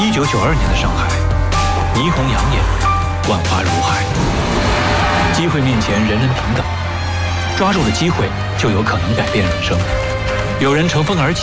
1992年的上海，霓虹养眼，万花如海，机会面前人人平等，抓住了机会就有可能改变人生。有人乘风而起，